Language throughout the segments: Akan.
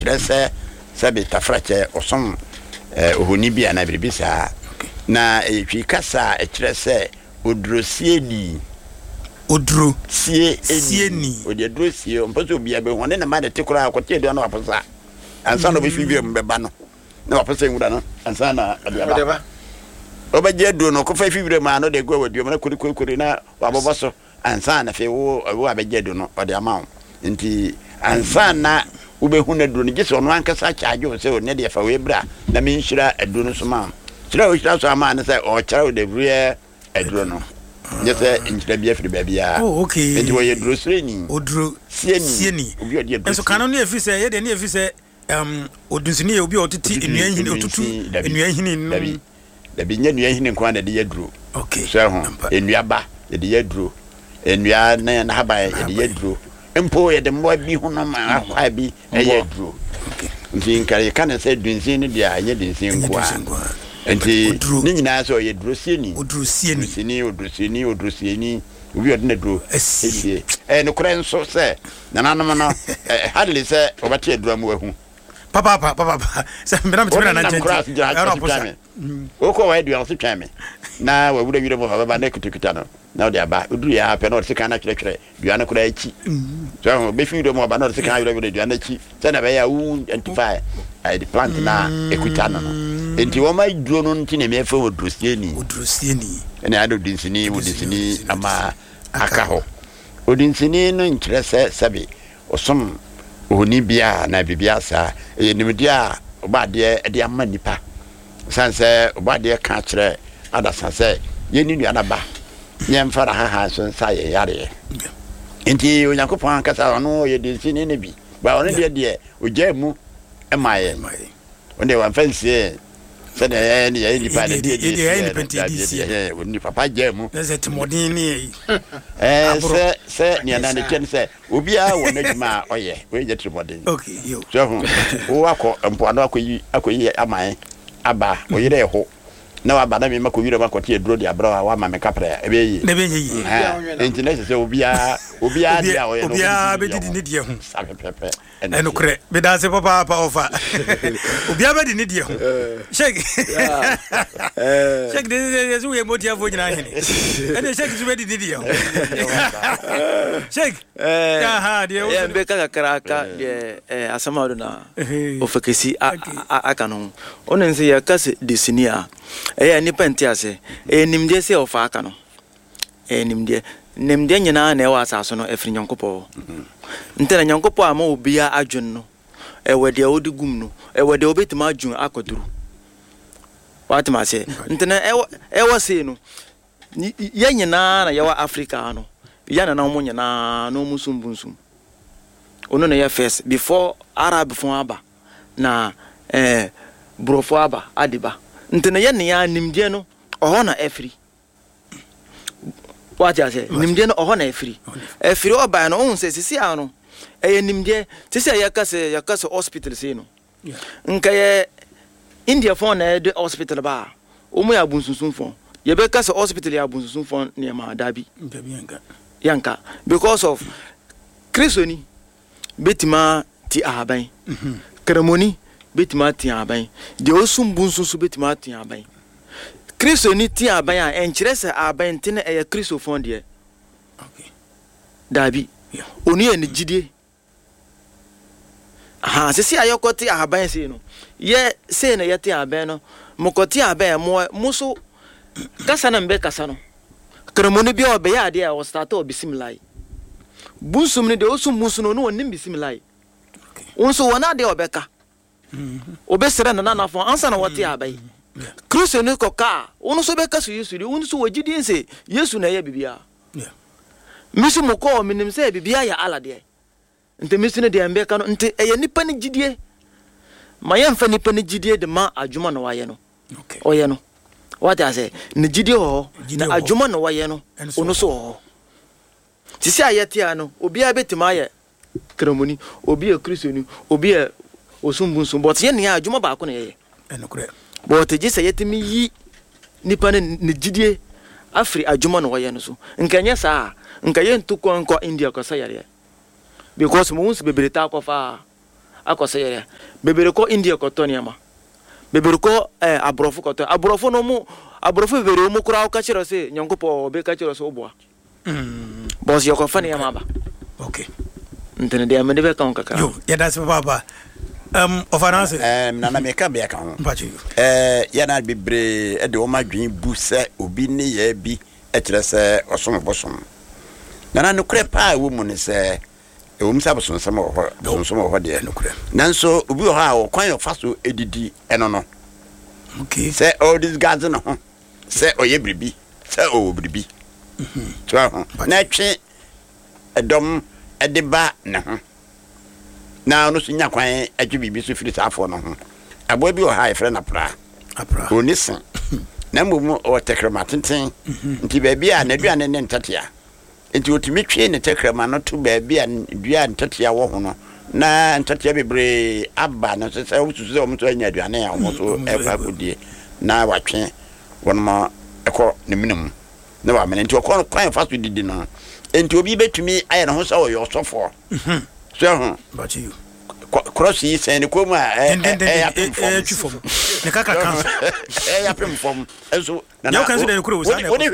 Trese sabe tafrache osom ohoni bia na biribisa na etwi kasa ekyerese odrosieni odro sieni odi odrosie mposo bia be hone na ma de tekura akote do na waposa ansa no be fi bia mbeba no na waposa nwura no ansa na adiaba obaje do no ko fa fi bia ma no de go wadio na kuri na waboboso ansa na fe wo abeje do no odi ama nti ansa na ubehu na duro ni gese ono ankasa charge o se o ne de fa we bra na me nhira aduro no so ma chira o chira so ama na se o chira o de bria aduro no gese nhira bia firi ba bia okay enti wo ye duro sreni oduro sieni obi o de duro enso kanon ne efise ye de ne efise odunsini ye obi otiti enuanhini otutu enuanhini da bi nya enuanhini kwa na de ye duro okay so ho enuaba de ye duro enua na haba ye de ye duro empo ye de mwa bi hono ma akwa bi eye duro nti nkare kana se dunsin ni dia anye dunsin kwa nti ni nyina so ye duro sieni odrosieni obi odne duro esie no kure nso se nananom no hardly se obate duro mu ahu papa se mbena mtimena na gente oko wa dua so twame na wa wura wira mo baba na kutukuta no na odi aba oduru ya pe no se kana kire dua na kura achi so be fi do mo baba na se kana wira dua na achi se na be ya u antify the plant na ekuta no enti wo mai duro no nti na me fa odrosieni ene ado dinsini ama akaho odinsini no nkyerese sabe osom ohoni bia na bibia sa enimdia obade de amma nipa sanse obade ka kire adasanse yeni nua na ba nyemfara ha so sa ye yare enti onyankopon ankasa no ye dinsini ne bi ba ono de ojamu emaye onde wan fancy sene ye nipa de ye oni papa jamu se timodin ni se ni anane ken se obia won adwuma oye we je timodin okay yo so wo akọ mpoano akoyi amaye aba oyire ho na wa bana me makowire makote eduro de abra wa ma me kapra ebeyi internet se obia dia oye no obia be di ne die ho sabe pepe eno kure be da se papa ofa obia be di ne die ho shek de so we motia fo nyina hene ene shek so be di ne die ho shek ha de o be kakaraka de asamado na ofekesi aka no onense ya kase desinia nipa ntiase nimde se ofa aka no nimde nyina na ewa asaso no efiri nyankopo ntena nyankopo ama obia adwon no ewede odigum no ewede obetima adwon akoduru watima se ntena ewa se no ya nyina na yawa Africa no ya na mo nyina no musumbunsun ono na ya first before Arab fon aba na brofo aba adiba ntena ye ne ya nimde no oho na efiri watia se nimde no oho na efiri oba no on se sisi ano nimde tisi yakase hospital se no nka ye India phone na de hospital ba omo ya bunsunsun phone ye be kase hospital ya bunsunsun phone ne ma dabi yanka because of Chrisoni betima ti aban kremoni betima ti aban de osum bunsunsun betima ti aban Chrisoni ti aban a enkyerese aban ti na eye Chrisophone de okay dabi oni eni gidie sisi ayokoti aban se no ye se na yete aban no mokoti aban mo muso kasa na mbe kasa no kremoni bi obe ya de a o start o bisimilai bunsum ni de osum musu no onim bisimilai unso wona de obeka obesere na na fo ansa na wote aban Kristo ni koka unso beka su Yesu di unso wogidi nse Yesu na ye bibia misu moko minim se bibia ya alade nte misu ne de mbeka no nte eye nipa ni gidie ma ye mfa nipa ni gidie de ma adwuma na waye no okay oye no what I say ni gidie ho na adwuma na waye no ono so ho tisi ayete ano obi abetima ye kremoni obi e Kristo ni obi e osumbunsun but ye ne adwuma ba ko na ye enokure but jese yetimi yi nipa ne gidie afri adwuma na waye no so nkanye saa nka ye ntukọ nko India ko sayare because mo unse bebereta ko fa akɔsɛ yɛrɛ bebere kɔ India kɔtɔ nneɛma bebere kɔ aborɔfo kɔtɔ aborɔfo no mu aborɔfo bebere mu kora ɔka kyerɛ sɛ nyankopɔn ɔbɛka kyerɛ sɛ woboa bɔs yɛkɔfa nneɛma aba okay ntene deɛ mede bɛka ho kakra yo yɛda sɛ papa ɔfanase nana meka bɛka ho mpakyɛ yo yɛna bebree ɛde wɔma dwen bu sɛ obi ne yɛ bi ɛkyerɛ sɛ ɔsom bosom nana nokorɛ paa wɔ mu ne sɛ ɛwɔ mu sɛ bosonsom wɔ hɔ deɛ nanso obi wɔ hɔ a wɔkwan yɛfa so ɛdidi ɛno no okay sɛ ɔdisguise no ho sɛ ɔyɛ biribi sɛ ɔwɔ biribi toa ho na ɛtwe ɛdɔm ɛde ba ne ho na ɔno so nya kwan ɛtwe biribi so firi saafoɔ no ho aboa bi wɔ ha yɛfrɛ no apra ɔni se na mmom ɔwɔ tɛkrɛma tenten nti baabi a n'aduane ne ntatea nti ɔtumi twe ne tɛkrɛma no to baabi a dua ntatea wɔ ho no na ntatea bebree aba no sɛ wosusu sɛ ɔmo so anya aduane a ɔmo so ɛfa kodie na watwe wɔnom ɛkɔ ne menemu na wamene nti ɔkɔ kwan fa so didi no nti obi betumi ayɛ ne ho sɛ ɔyɛ ɔsɔfoɔ so ho cross yi sɛ ne kom a ɛyɛ fom ne kaka kanso ɛyɛ pem fom ɛso na na kanso de kuro sa ne woni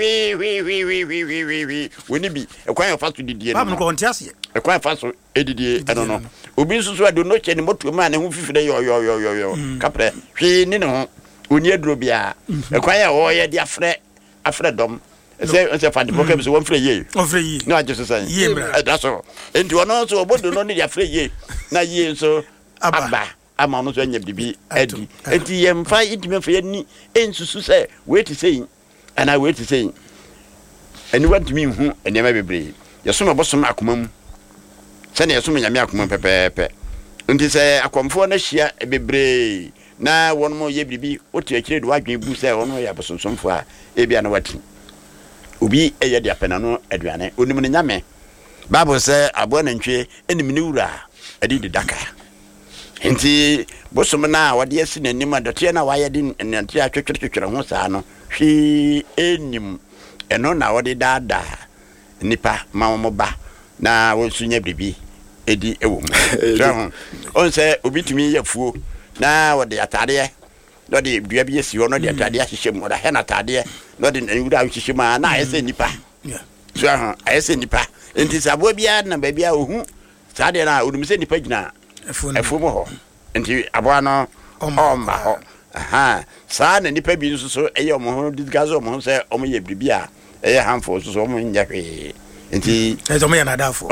wi woni bi ɛkwan fa so didi no ko onti ase ɛkwan fa so edidi ɛno no obi nso so ade no kyɛ ne moto ma ne ho fifire yo kapre hwe ne ho oni aduro bia ɛkwan a wɔyɛ de afrɛ dɔm se fa de program so won frɛ ye na agye so san ye mra that's all enti wono so obodo no ne de frɛ ye na ye so aba ama no so anya bibi adi enti ye mfa intime fa ye ni ensusu sɛ wait say ana wait say ani want me hu enema bebre ye so mebosom akoma mu sɛ ne ye so nyame akoma pɛpɛpɛ enti sɛ akomfo na hia bebre na won mo ye bibi otu akire de wadwen bu sɛ wono ya bosonsomfo a ebia na wati obi eye de apena no aduane onim ne nyame bible sɛ aboa nantwe enim ne wura adi de daka enti bosom na wade asi nanim adote na waye de nante atwetwetwetwere ho saa no hwi enim eno na wade dada nipa mawo ba na wosunya bibi edi ewo mu so on sɛ obi tumi yafuo na wade atade no de dua bi esi ho no de atade ahyehyɛ mu da he na atade no de nwura ahyehyɛ mu na ayese nipa so ayese nipa enti sabo bia na ba bia ohu sade na odum se nipa gina efu mo ho enti aboa no omba ho saa na nipa bi nso so eye omo ho disguise omo ho se omo ye bibia eye hanfo so omo nya hwe enti omo ya nadafo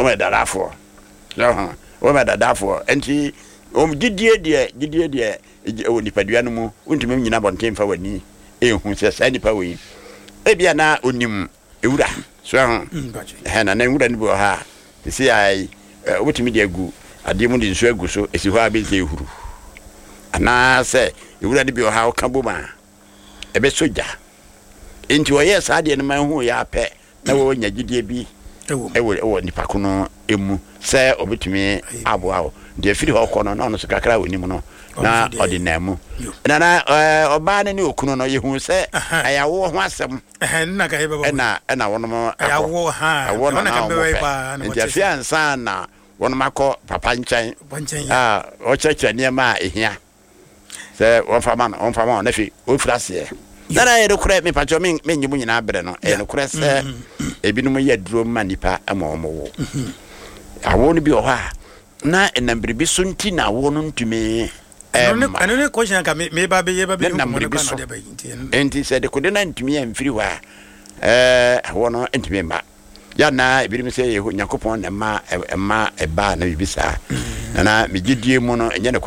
omo dadafo enti gidie de ewo nipadua no mu untumi nyina bonten fa wani ehu se sa nipa wi ebia na onim ewura so na ewura ni bo ha si ai wotumi de agu ade mu de nso agu so esi ho abeze ehuru ana se ewura ni bi ha oka boma ebe soja enti oye sa de no man hu ya pe na wo nya gidie bi ewo nipa kono emu se obetumi aboa de firi ho kono na no so kakra woni mu no na odinamu na oba ne okunu no yehu se ayawo ho asem na ka hebe na wono ayawo na ka bebe ba na ntia fiansa na wono makọ papa nchan o cheche niema ehia se won fama na fi o frase na ye dokure me pacho me nyimu nyina abre no e no kure se ebinum ye duro manipa amomo awo no bi o ha na enambiribi so nti na awo no ntumi ano ne question ka me ba be ye ba be no kwa no de ba enti se de kode na ntumi amfiri wa awo no ntumi ma ya na ebirim se ye Yakobon na ma eba na bibisa na megidie mu no enye ne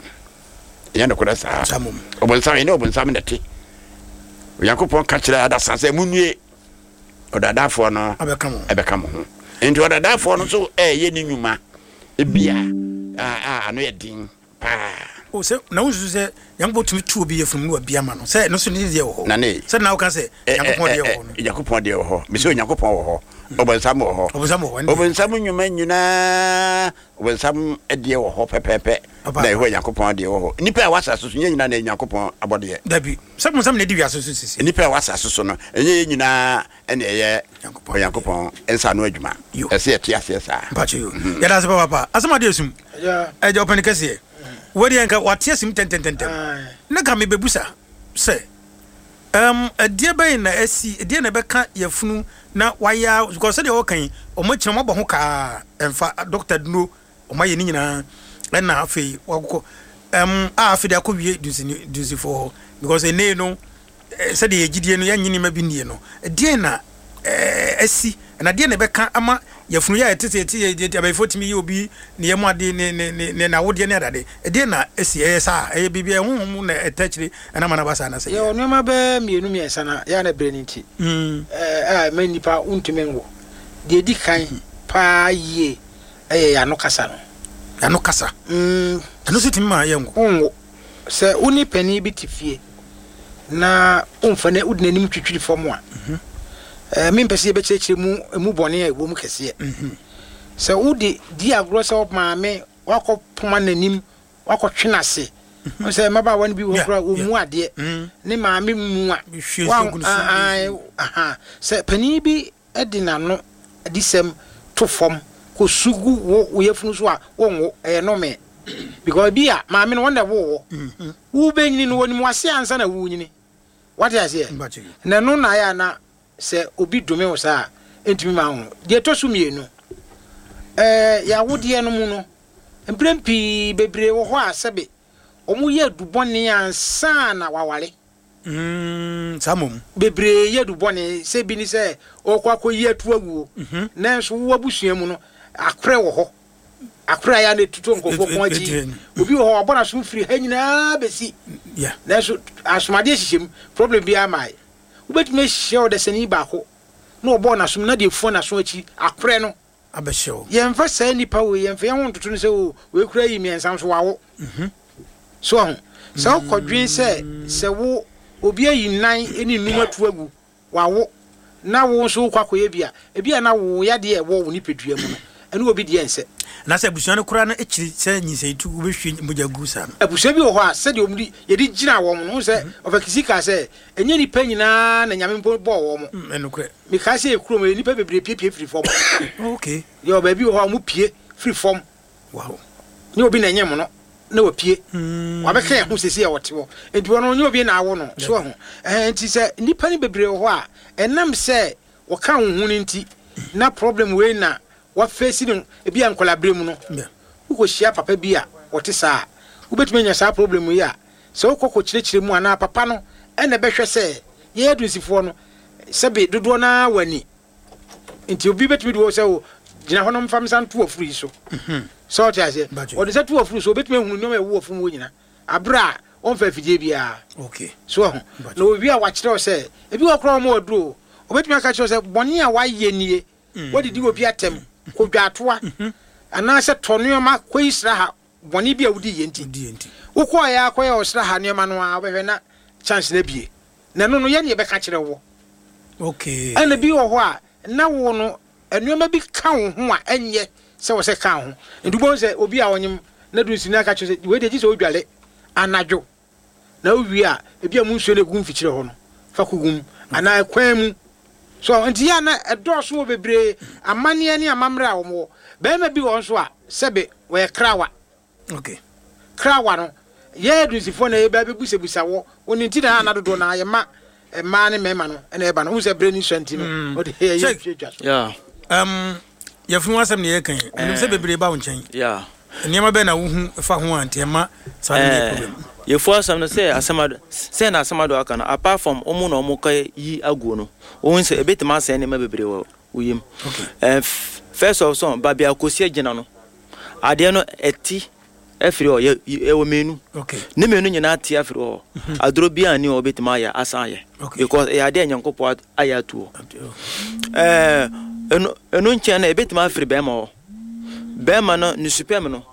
kure sa obonsam ene obonsam na ti Yakobon ka kire adasa se munue odadafo no abeka mo ho enti odadafo no so ye ni nwuma ebia ano ye din pa o se na wo se Yakobon tumi tu obi ye funu no bia ma no se no so ni de wo ho se na wo ka se Yakobon de wo ho Yakobon de wo ho me se Yakobon wo ho obonsam wo ho obonsam nwuma nyuna obonsam de wo ho pepepe na ho Yakobon de wo ho nipa wasa so nyina na Yakobon abode dabi sam na di wiase so sisi nipa wasa so no enye nyina ene ye Yakobon ensa no adwuma ese ete ase sa pacho ya da se papa asama de sum ejo pen kese wodi enka watie sim tentententem na ka me bebusa se adie ben na asi adie na beka yafunu na waya because say dey wokan o mo kire mo bo ho ka emfa doctor dno o maye ni nyina na afei wakoko afi de akowie dusi for because ene no say dey gidie no ya nyini ma bi nie no adie na asi na de na beka ama yafunu ya tete abafotimi ye obi ne yemu ade ne na wode ne adade de na esi esa bibia honhom na etachire na mana basa na se ye ono ma ba mienu miensa na ya na breni nti manipa untumenwo de di kan pa ye ya no kasa no ya no kasa ano sitimi ma ye ngo se uni pani bi tifie na umfa na udina nim twitwiri fom a me mpese be chechire mu bone a wo mu kese se udi di agro se ma me wakopoma nanim wakotwenase se maba wan bi wo kra wo mu ade ne ma me mu a se pani bi edina no adisem to fom ko sugu wo yefunu so a wo no me because bia ma me no wonder wo be nyini no woni mu ase ansa na wo nyini what I say na no na ya na se obi dome wo sa entimi ma ho de to so mienu ya wodie no mu no emprempi bebre wo ho asebe omu ye dubone ansa na wawale samom bebre ye dubone se bi ni se okwa ye tu aguo na so wo abusua mu no akre wo ho akra ya na tutu nkofo ko aji obi wo ho abona so firi ha nyina besi na so asomade hihim problem bi amai ubetime hye de sani ba ko na obo na som na de fo na so achi akre no abehye ye mfa sa nipa we ye mfa ye ho tutu no se we kura yi miensam so wawo so ho sa kodwen se wo obi ayi nan eni numa tu agu wawo na wo so kwakoye bia na wo ya de e wo ni pedua mu no ene obi de ense na se abusuan no kura na ekiri se nyisaitu ubehwe mojagu sa no abusuan bi wo ho a se de omdi ye di gina wo no se ofakisika se enye ni pa nyina na nyame bo wo mo enukre mi ka se ekuro mo ni pa bebre pie free form okay yo ba bi wo ho mu pie free form wow ni obi na nye mo no na wa pie wa be ka ho sesi e wote wo enti wono nye obi na awo no so ho enti se nipa ni bebre wo ho a enam se wo ka ho hu nti na problem we na wa face no e bia nkola brem no uko hia papa bia wote saa ubetumi nya saa problem yi a se ukoko kirekire mu ana papa no ene behwe se ye adusifo no sebe dodo na wani nti obi betumi do se o gina hono mfam san to afuri so so what I say o de se to afuri so betumi hunu no e wo afum wo nyina abra on fa fidie bia okay so ho na obi a wa kire o se e bi wo kro mo oduro obetumi aka kire o se boni a wa ye nie what did you obi atem ko dwatoa ana se tonuoma ko isra ha boni bia wudi yenti ukọ ya akoya osra ha nuoma no a obehwe na chance na bie na no ye ne be ka kire wo okay ana bi wo ho a na wo no nuoma bi ka wo ho a enye se wo se ka ho ndubo se obi a wonyim na du sina ka kire we de ji se odwale anadwo na owi a ebi amu nsuo le gum fikire ho no fa kugum ana kwan mu so nti ya na edoso wo bebre amane ne amamre a wo be ma bi won so a sebe we krawa okay krawa no ye dusifo na ye ba bebusebusa wo oni nti na na dodo na ye ma ne mema no na e ba no wo se bre ni swanti no o de ye twetwa so yeah ye funu asem ne ye kan eni se bebre ba wo nchen yeah niam be na wo hu fa ho antema sa ne problem ye fo asem no say asemado say na asemado aka no apart from omu na omu kai yi aguo no won say ebetima say ne ma bebre wo yim okay first of all babia kosi agina no ade no eti afiri o ye wo menu okay ne menu nyina ati afiri o adro bia ni obetima ya asan ye because e ade nyankopo aya tuo eno nche na ebetima afiri bema no ni superm no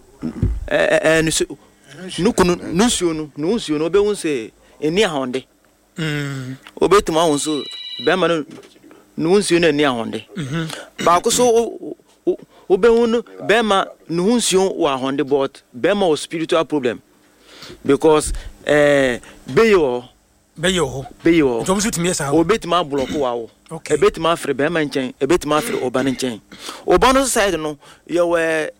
nukunu nusuo no obehun se eni ahonde obetima ahon so bema no nusuo no eni ahonde ba ko so obehun bema nusuo wa ahonde but bema o spiritual problem because beyo jom so timi esa obetima block wawo ebetima afre bema nchen ebetima afre oban nchen oban side no ye we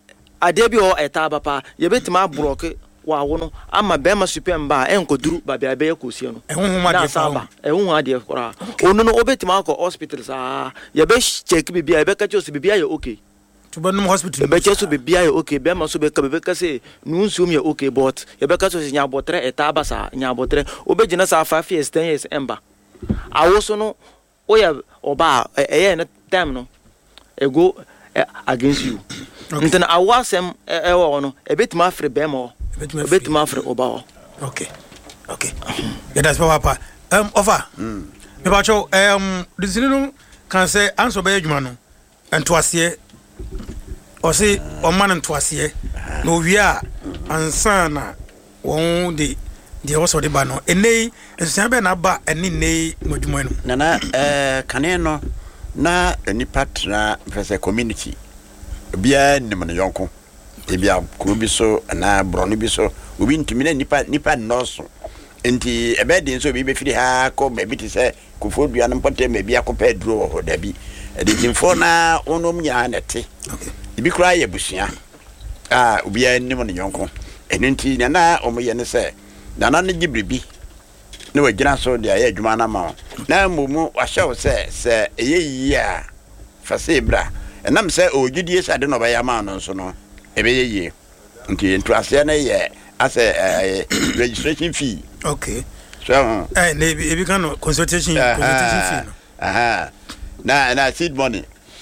ade bi o eta papa ye betima block wa wo no ama be ma supem ba enkoduru ba bia be yakosie no ehunhum ade fa ehunhum ade kora onu no obetima akọ hospital sa ye be check bibia ye be ka chose bibia ye okay to banum hospital be check so bibia ye okay be ma so be ka say nu nsum ye okay but ye be ka chose nya botre eta ba sa nya botre obegina sa 5 years 10 years emba awo so no oya oba eye na time no ego against you ntena awasem ewo no ebetima afre be ma betima afre oba okay yeah that's papa over me ba cho this no can say answer be adwuma no entoase o se o man entoase no wi a ansa na won de also de ba no enei ensan be na ba eni nei modwuma no nana kane no na nipa tra fese community bia nim no yonko ebia kuro bi so na broni bi so obi ntumi na nipa noso enti ebe din so bi be firi ha ko be bi ti se kofo dua no pote me bia ko pa duro ho da bi edi info na onom nya na te ibi kura ye busua obi anim no yonko enti na omoye ne se nana ne gibribi ne wagina so de aye adwuma na ma na mumu ahyew se eyeyi a fase bra enam se ogidie sade no ba ya ma no so no ebe yeye nti ntuase na ye as a registration fee okay so ebi kan consultation fee na seed money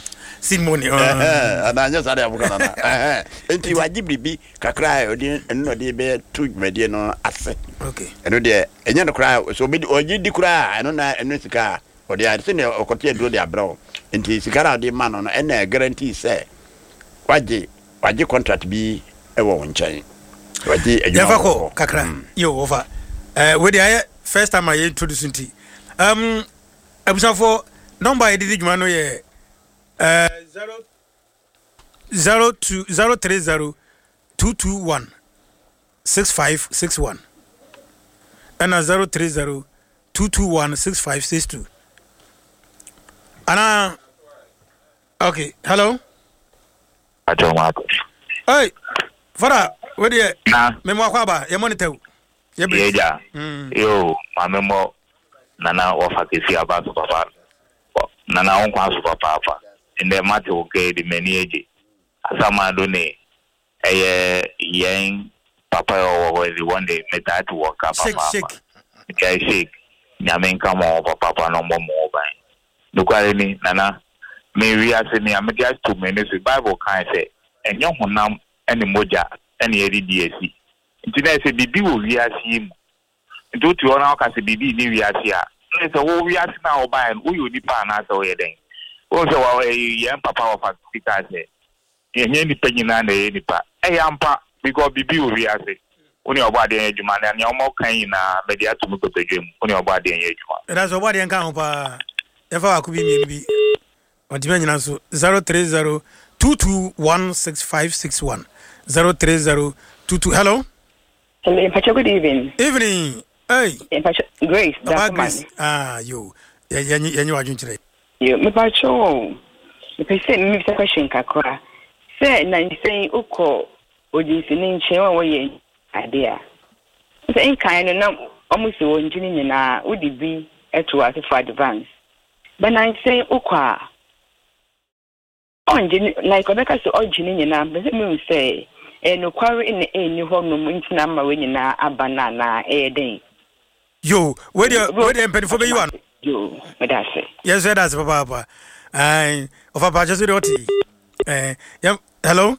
ananya sade abukana na enti wajibribi kakra odi eno de be tu dwumade no ase okay eno de enya no kra so bi ogidi kra eno na eno sika odi ade ne okote duro de abro enti sika de ma no ena guarantee say waji contract bi ewo nchen waji ejuma ko kakra yo over we dey first time I introduce nti abusafo number e di dwuma no ye 030 221 6561 and 030 221 6562 ana okay hello hey fara where dey me mo akwa ye monitor ye be yeah yo mamemo nana ofa kesi aba so papa nana on kwa so papa inde mate okay di meni asama do ne yen papa o the one day me that work papa shake nyamen kama papa no mo ban do kwale ni nana me wi ase ni am just to me the bible kan say enyo honam ene moja ene eri DSC nti na say bibi wo wi ase mu nti to ona ka say bibi ni wi ase a na say wo wi ase na oban wo yo nipa na say wo ye den wo say wa yen papa of Africa say yenye ni penyina na ye nipa yampa because bibi wo wi ase oni obade en adwuma na nya omo kan na media to mu kopedwem oni obade en adwuma that's obade en kan ho pa efa wa ku bi mi bi ontima nyina so 030 2216561 030 22 hello good evening hey Grace Grace yo yenye wajun kire yo me pacho me pese me bisa question kakra say na say uko odinsi ni nche wa ye ade a say in kind no na omusi wo njini nyina udi bi eto ase for advance but na say uko onjini like obeka so onjini nyina be me say no kware in eni ho no ntina ma we nyina abana na den yo where the empathy be you an yo me da say yes that's papa of about just what yeah hello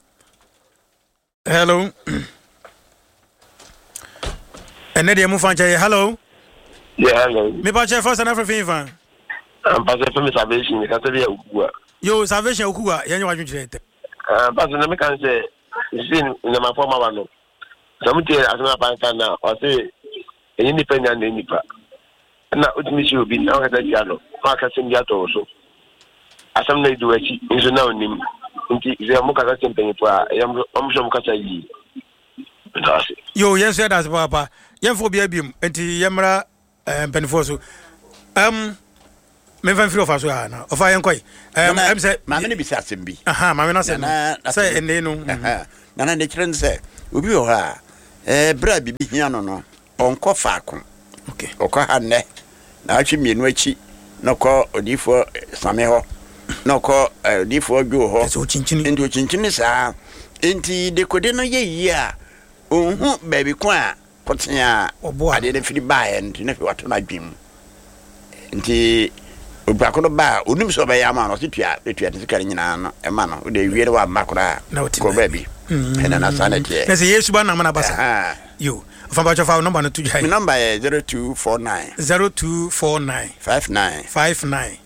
and then you fan hello yeah hello me ba che first and everything fan pass for me salvation ka say ya yo salvation okuwa yenye wajun kire pass na me kan say sin na ma forma ba no samti asema pa na o say enyi nipa nya na nipa na utimi shi obi na ka ta jalo ma ka sim ya to so asam na idu achi nso na onim nti ze mo ka ka mpeni po a yam omso mo ka ta yi yo yes that's papa yem fo bia bim nti yemra mpeni fo so me fan free of aso na of ayen koi em say ma me ne bisa asem bi ma me na say say ene no na ne kire say obi o ha bra bibi hia no onko faako okay okọ ha ne na atwi mienu achi nokọ odifo same ho nokọ odifo dwo ho so chinchini enti chinchini saa enti de kode no ye yi a ohu baby kwa potia ade ne firi bae enti ne fi wato na dwem enti obako no ba onum so be ya ma no situa de sikari nyina no e ma no de wiere wa makora ko baby ena na sanete na se yesu ba na mana basa yo Famba chofa number no tujai. My number is 0249 59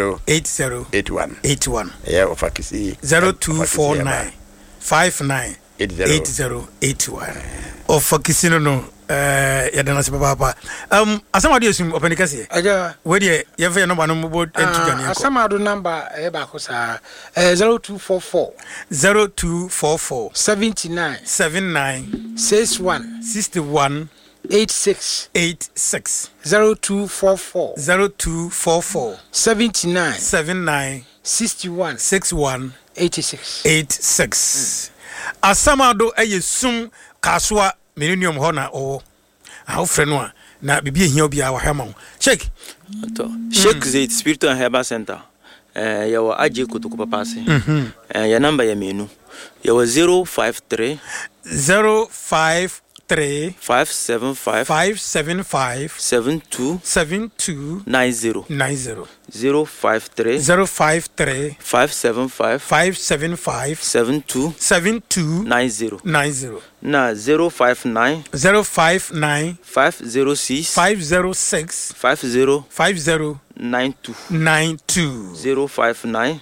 8081. Yeah, ofakisi 0249 59 8081. Ofakisi no yadana se papa. Asama do asum open kase. Aja we de ye fe number no mo entujani ko. Asama do number e ba ko sa 0244 79 61 86 0244 79 61 86 Asama do sum kaswa millennium hona o a ofreno a na bibia hia obi a wahema ho Sheikh Zait Spiritual Herbal Center yawo aje kutuko papa se ya number ya menu yawo 053 575 72 90 053 575 72 90 na 059 506 50 92 059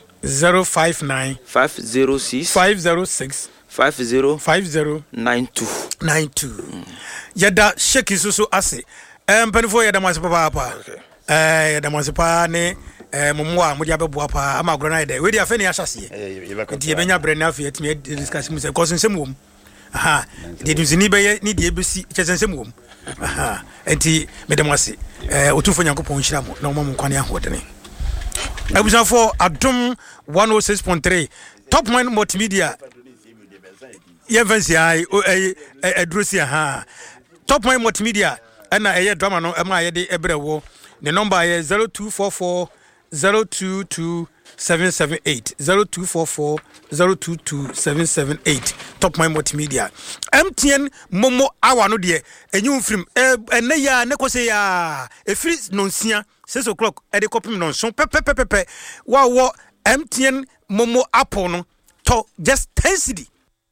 506 50 92 yada Sheikh susu ase mpanifo yada mwase papa yada mwase pa ne momwa mudi abeboa pa ama agro na ide we dia fe ne ahyase nti yebenya bre na afi atimi discuss mu se cause nsem wom de duzini be ni de besi chesensem wom nti medemwase otufo nyankopon hira mo na mo nkwane ahodene abusa for Adom 106.3 Top Mind Multimedia Yevansi Edrusia Top Mind Multimedia and drama no am I de ebrewo the number is 0244 022 778 0244 022 778 Top Mind Multimedia MTN Momo awa no de enyum film ene ya ne kose ya efri nonsia 6 o'clock e de kopim non so pepe wa MTN Momo app no to just 10 cedi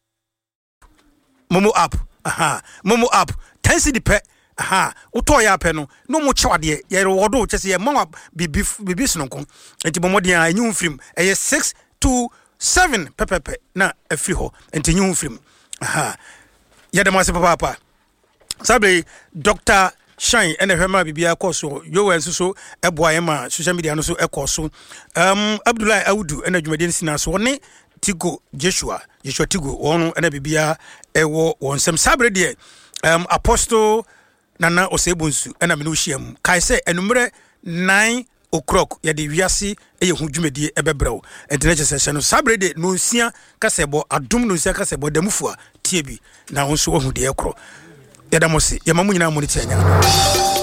Momo app Momo app 10 cedi pe uto ya pe no mo chawade ye rewodo chese ye mama bibi snonko enti bomodin a nyum film 6 to 7 pepepe na afri ho enti nyum film ya demase papa sabe Dr. Shine and hema bibia koso yo enso eboa ma social media no so ekoso Abdullah Audu and adwumade nsina so ne Tigo Joshua Tigo ono na bibia ewo wonsem sabre de Apostle Nana Osebunsu ena me no hyiam kai se enumere 9 o'clock ya de wiase eye hu dwumadi ebebrew entenache sese no sabre de no nsia kasebo Adom no nsia kasebo damufua tie bi na wonso wahu de ekro ya damosi ya mamu nyina mo ni tianya